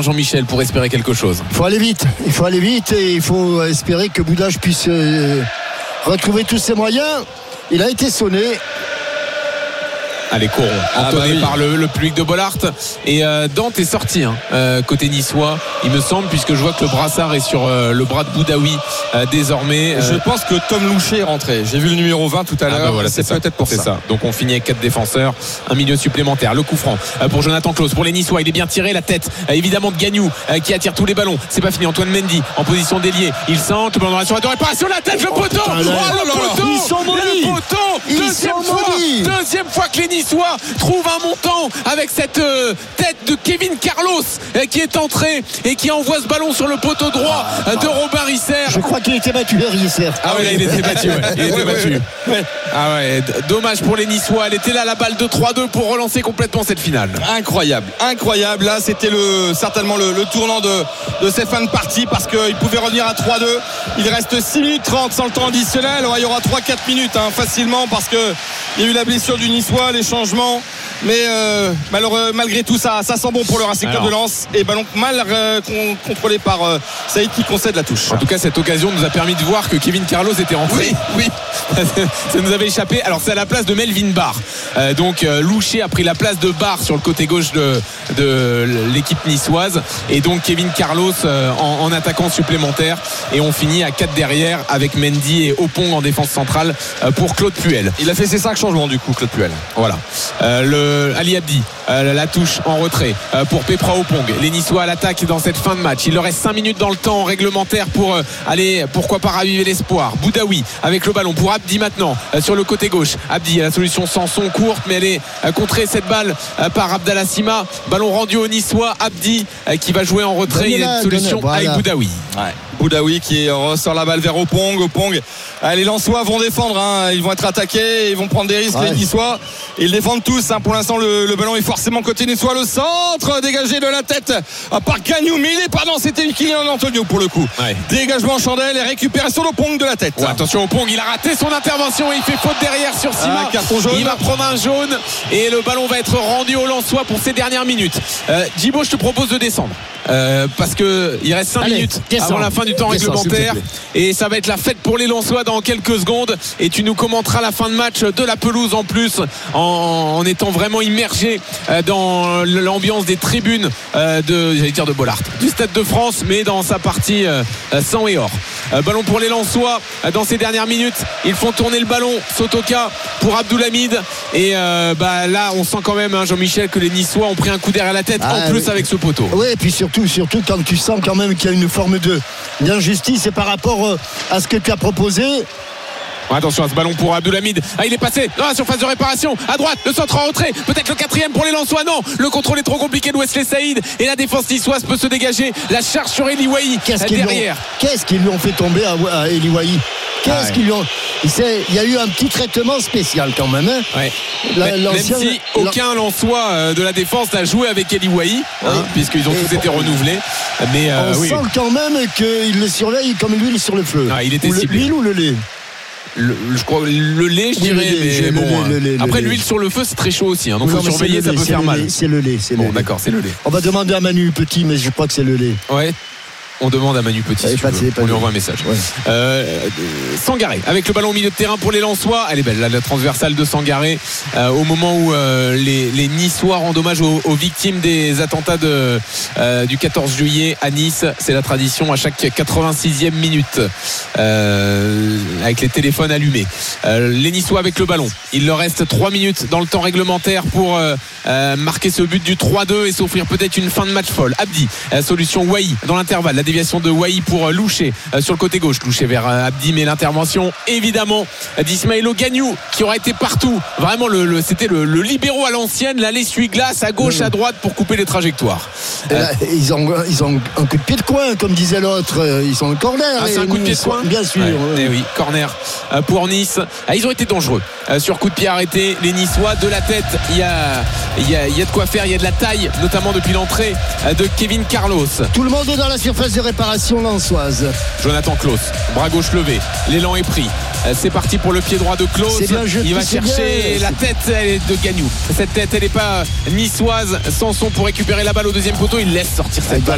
Jean-Michel, pour espérer quelque chose? Il faut aller vite et il faut espérer que Boudage puisse retrouver tous ses moyens. Il a été sonné. Allez, courons, entonné par le public de Bollaert. Et Dante est sorti côté niçois, il me semble, puisque je vois que le brassard est sur le bras de Boudaoui désormais. Je pense que Tom Louchet est rentré. J'ai vu le numéro 20 tout à l'heure. Voilà, c'est peut-être pour ça. Donc on finit avec 4 défenseurs, un milieu supplémentaire. Le coup franc pour Jonathan Clauss, pour les Niçois. Il est bien tiré, la tête évidemment de Gagnou qui attire tous les ballons. C'est pas fini. Antoine Mendy en position d'ailier. Il centre, le ballon dans la surface de réparation, la tête, le poteau. Ils sont maudits. Deuxième fois que les Niçois trouvent un montant avec cette tête de Kevin Carlos qui est entré et qui envoie ce ballon sur le poteau droit de Robin Risser. Je crois qu'il était battu, Risser. Il était battu. Dommage pour les Niçois. Elle était là, la balle de 3-2 pour relancer complètement cette finale. Incroyable. Là, c'était certainement le tournant de cette fin de partie, parce qu'il pouvait revenir à 3-2. Il reste 6 minutes 30 sans le temps additionnel. Il y aura 3-4 minutes facilement, parce qu'il y a eu la blessure du Niçois, les changements. Mais malgré tout, ça sent bon pour le Racing Club de Lens. Et ballon mal contrôlé par Saïd, qui concède la touche. En tout cas, cette occasion nous a permis de voir que Kevin Carlos était rentré. Oui. Ça nous avait échappé. Alors c'est à la place de Melvin Barr. Donc Louchet a pris la place de Barr sur le côté gauche de l'équipe niçoise. Et donc Kevin Carlos en attaquant supplémentaire. Et on finit à 4 derrière avec Mendy et Opong en défense centrale pour Claude Puel. Il a fait ses 5 changements du coup, Claude Puel. Voilà. Ali Abdi, la touche en retrait pour Pepra Opong. Les Niçois à l'attaque dans cette fin de match. Il leur reste 5 minutes dans le temps réglementaire pour aller, pourquoi pas, raviver l'espoir. Boudaoui avec le ballon pour Abdi maintenant sur le côté gauche. Abdi a la solution Sanson, courte, mais elle est contrée cette balle par Abdallah Sima. Ballon rendu au Niçois. Abdi qui va jouer en retrait. Il y a une solution avec Boudaoui. Boudaoui qui ressort la balle vers Opong. Les Lensois vont défendre, ils vont être attaqués, ils vont prendre des risques, les Niçois. Ils défendent tous, pour l'instant le ballon est forcément côté niçois. Le centre dégagé de la tête par Gagnou, mais il est pas dans, c'était Kylian Antonio pour le coup. Dégagement Chandelle et récupération d'Opong de la tête. Attention, Opong, il a raté son intervention, il fait faute derrière sur Sima. Carton jaune. Il va prendre un jaune et le ballon va être rendu aux Lensois pour ces dernières minutes. Djibo, je te propose de descendre parce qu'il reste 5 minutes avant la fin du temps réglementaire et ça va être la fête pour les Lensois dans quelques secondes, et tu nous commenteras la fin de match de la pelouse en plus en étant vraiment immergé dans l'ambiance des tribunes de Bollaert, du Stade de France, mais dans sa partie sang et or. Ballon pour les Lensois dans ces dernières minutes. Ils font tourner le ballon. Sotoka pour Abdoulhamid. Et là, on sent quand même, Jean-Michel, que les Niçois ont pris un coup derrière la tête, en plus avec ce poteau. Oui, et puis surtout quand tu sens quand même qu'il y a une forme d'injustice, et par rapport à ce que tu as proposé. Attention à ce ballon pour Abdoulhamid. Il est passé dans la surface de réparation. À droite, le centre en retrait. Peut-être le 4e pour les Lensois. Non, le contrôle est trop compliqué de Wesley Saïd. Et la défense niçoise peut se dégager. La charge sur Eli Wahi derrière. Qu'est-ce qu'ils lui ont fait tomber à Eli Wahi? Qu'est-ce qu'ils lui ont. Il y a eu un petit traitement spécial quand même. Même si aucun Lensois de la défense n'a joué avec Eli Wahi, puisqu'ils ont tous été renouvelés. Mais on sent quand même qu'il le surveille comme l'huile sur le feu. Il était ciblé. L'huile ou le lait? Je crois le lait, je dirais, mais après l'huile sur le feu, c'est très chaud aussi, donc il faut surveiller, ça peut faire mal. C'est le lait. D'accord, c'est le lait. On va demander à Manu Petit, mais je crois que c'est le lait. On demande à Manu Petit, on lui envoie un message. Sangaré avec le ballon au milieu de terrain pour les Lensois. Elle est belle, la transversale de Sangaré au moment où les Niçois rendent hommage aux victimes des attentats du 14 juillet à Nice. C'est la tradition à chaque 86e minute, avec les téléphones allumés. Les Niçois avec le ballon. Il leur reste 3 minutes dans le temps réglementaire pour marquer ce but du 3-2 et s'offrir peut-être une fin de match folle. Abdi, solution Wahi dans l'intervalle. La déviation de Wahi pour Louchet sur le côté gauche. Louchet vers Abdi, mais l'intervention évidemment d'Ismaël Gagnou qui aura été partout. Vraiment, c'était le libéro à l'ancienne, la l'essuie-glace à gauche, à droite pour couper les trajectoires. Là, ils ont un coup de pied de coin, comme disait l'autre. Ils ont un corner. C'est un coup de pied de coin, bien sûr. Oui, corner pour Nice. Ils ont été dangereux sur coup de pied arrêté. Les Niçois de la tête. Il y a de quoi faire. Il y a de la taille, notamment depuis l'entrée de Kevin Carlos. Tout le monde est dans la surface de réparation lensoise. Jonathan Clauss, bras gauche levé, l'élan est pris. C'est parti pour le pied droit de Clauss. Il va chercher la tête de Gagnou. Cette tête, elle n'est pas niçoise. Sanson pour récupérer la balle au deuxième poteau. Il laisse sortir cette balle.